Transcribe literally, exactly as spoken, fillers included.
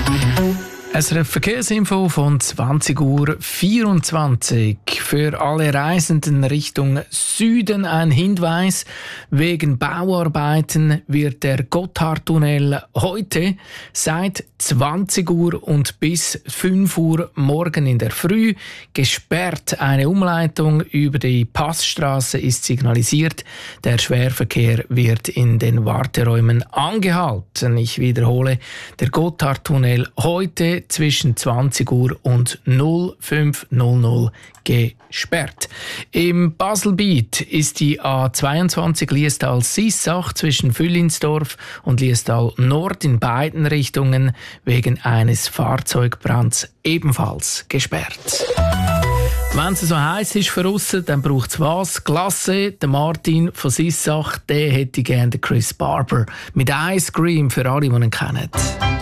S R F Verkehrsinfo von zwanzig Uhr vierundzwanzig. Für alle Reisenden Richtung Süden ein Hinweis. Wegen Bauarbeiten wird der Gotthardtunnel heute seit zwanzig Uhr und bis fünf Uhr morgen in der Früh gesperrt. Eine Umleitung über die Passstraße ist signalisiert. Der Schwerverkehr wird in den Warteräumen angehalten. Ich wiederhole, der Gotthardtunnel heute zwischen zwanzig Uhr und fünf Uhr gesperrt. Im Baselbiet ist die A zweiundzwanzig Liestal-Sissach zwischen Füllinsdorf und Liestal Nord in beiden Richtungen wegen eines Fahrzeugbrands ebenfalls gesperrt. Wenn es so heiß ist für aussen, dann braucht es was? Klasse, der Martin von Sissach, der hätte gerne Chris Barber mit Ice Cream für alle, die ihn kennen.